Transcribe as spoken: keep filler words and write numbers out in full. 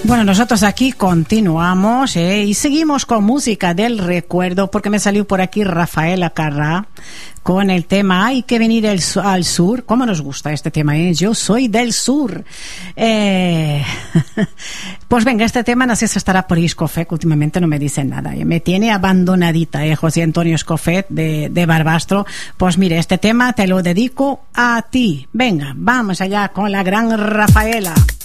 Bueno, nosotros aquí continuamos ¿eh? y seguimos con música del recuerdo, porque me salió por aquí Rafaela Carrà con el tema Hay que venir el, al sur. ¿Cómo nos gusta este tema? ¿eh? Yo soy del sur. Eh... Pues venga, este tema no sé si estará por Escofet, que últimamente no me dicen nada. ¿eh? Me tiene abandonadita, ¿eh? José Antonio Escofet de, de Barbastro. Pues mire, este tema te lo dedico a ti. Venga, vamos allá con la gran Rafaela.